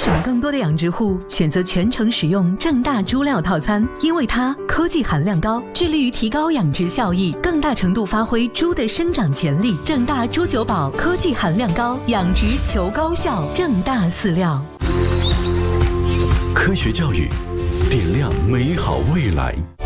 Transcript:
什么更多的养殖户选择全程使用正大猪料套餐？因为它科技含量高，致力于提高养殖效益，更大程度发挥猪的生长潜力。正大猪酒宝科技含量高，养殖求高效。正大饲料， 科学教育，点亮美好未来。